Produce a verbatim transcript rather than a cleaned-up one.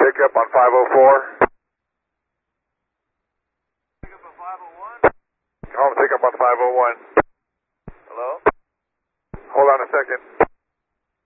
pickup on five oh four. Pickup on five oh one. Home pickup on five oh one. Hello? Hold on a second.